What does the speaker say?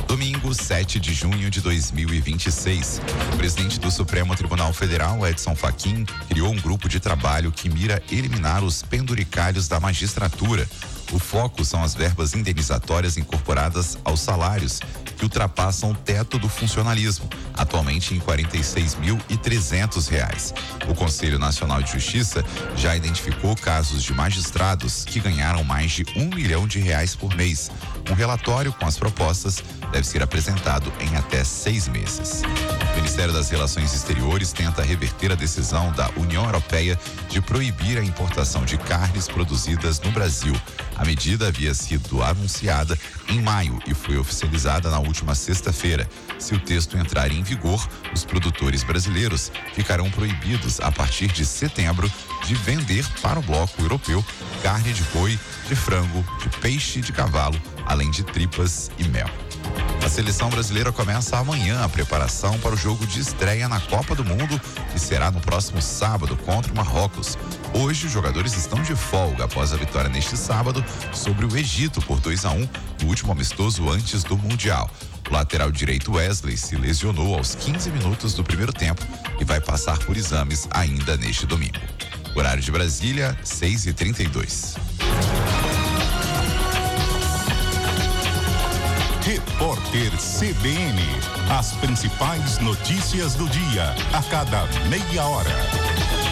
Domingo, 7 de junho de 2026. O presidente do Supremo Tribunal Federal, Edson Fachin, criou um grupo de trabalho que mira eliminar os penduricalhos da magistratura. O foco são as verbas indenizatórias incorporadas aos salários, que ultrapassam o teto do funcionalismo, atualmente em R$ 46.300. O Conselho Nacional de Justiça já identificou casos de magistrados que ganharam mais de R$ 1 milhão por mês. Um relatório com as propostas deve ser apresentado em até 6 meses. O Ministério das Relações Exteriores tenta reverter a decisão da União Europeia de proibir a importação de carnes produzidas no Brasil. A medida havia sido anunciada em maio e foi oficializada na última sexta-feira. Se o texto entrar em vigor, os produtores brasileiros ficarão proibidos a partir de setembro de vender para o bloco europeu carne de boi, de frango, de peixe, de cavalo, além de tripas e mel. A seleção brasileira começa amanhã a preparação para o jogo de estreia na Copa do Mundo, que será no próximo sábado contra o Marrocos. Hoje, os jogadores estão de folga após a vitória neste sábado sobre o Egito por 2-1, no último amistoso antes do Mundial. O lateral direito Wesley se lesionou aos 15 minutos do primeiro tempo e vai passar por exames ainda neste domingo. Horário de Brasília, 6h32. Repórter CBN. As principais notícias do dia, a cada meia hora.